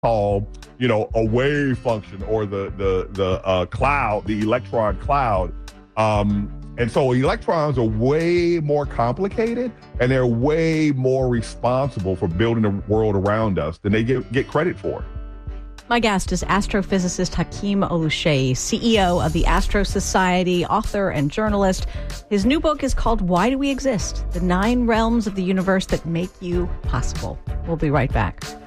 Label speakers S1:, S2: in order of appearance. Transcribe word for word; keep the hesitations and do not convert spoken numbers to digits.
S1: called, you know, a wave function or the the the uh, cloud, the electron cloud. Um, and so electrons are way more complicated, and they're way more responsible for building the world around us than they get, get credit for.
S2: My guest is astrophysicist Hakeem Oluseyi, C E O of the Astro Society, author and journalist. His new book is called Why Do We Exist? The Nine Realms of the Universe That Make You Possible. We'll be right back.